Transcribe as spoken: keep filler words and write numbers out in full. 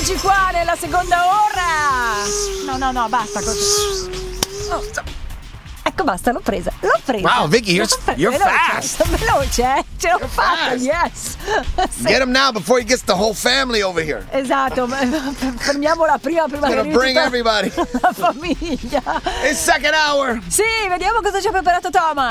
Eccoci qua nella seconda ora. No, no, no, basta così. Oh. Ecco, basta, l'ho presa. L'ho presa. Wow, Vicky, you're, you're veloce, fast. Sono veloce, eh? Ce l'ho You're fatta, fast. yes. Sì. Get him now before he gets the whole family over here. Esatto, fermiamola prima prima He's che gonna bring everybody. la famiglia. It's second hour. Sì, vediamo cosa ci ha preparato Thomas.